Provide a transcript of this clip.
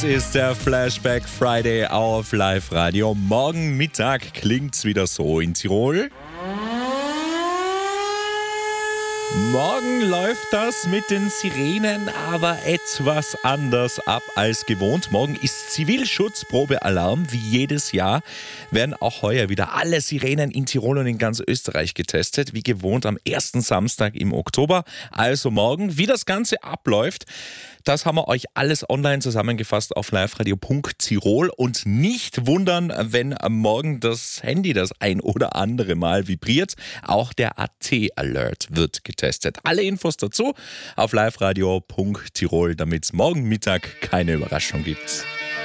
Es ist der Flashback Friday auf Live-Radio. Morgen Mittag klingt's wieder so in Tirol. Morgen läuft das mit den Sirenen aber etwas anders ab als gewohnt. Morgen ist Zivilschutzprobealarm. Wie jedes Jahr werden auch heuer wieder alle Sirenen in Tirol und in ganz Österreich getestet. Wie gewohnt am ersten Samstag im Oktober. Also morgen, wie das Ganze abläuft, das haben wir euch alles online zusammengefasst auf liveradio.tirol. Und nicht wundern, wenn morgen das Handy das ein oder andere Mal vibriert. Auch der AT-Alert wird getestet. Alle Infos dazu auf liveradio.tirol, damit es morgen Mittag keine Überraschung gibt.